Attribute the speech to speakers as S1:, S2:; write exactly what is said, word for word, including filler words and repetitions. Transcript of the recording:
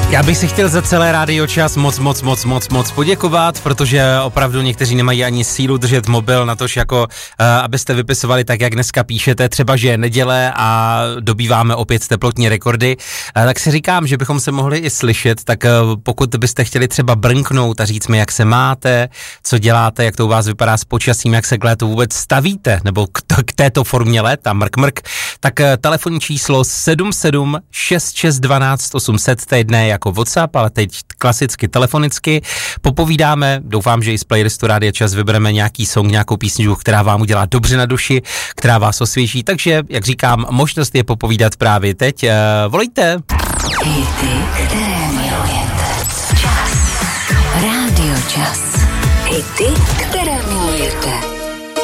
S1: Já bych si chtěl za celé Rádio Čas moc, moc, moc, moc, moc poděkovat, protože opravdu někteří nemají ani sílu držet mobil na tož jako, uh, abyste vypisovali tak, jak dneska píšete, třeba, že je neděle a dobýváme opět teplotní rekordy, uh, tak si říkám, že bychom se mohli i slyšet, tak uh, pokud byste chtěli třeba brnknout a říct mi, jak se máte, co děláte, jak to u vás vypadá s počasím, jak se k létu vůbec stavíte, nebo k, t- k této formě léta, mrk, mrk, tak uh, telefonní číslo sedm sedm šest šest jedna dva osm set, to je dne jako WhatsApp, ale teď klasicky telefonicky. Popovídáme, doufám, že i z playlistu Rádia Čas vybereme nějaký song, nějakou písničku, která vám udělá dobře na duši, která vás osvěží, takže, jak říkám, možnost je popovídat právě teď. Uh, volejte!
S2: Hity, které milujete. Čas. Rádio Čas. Hity, které milujete.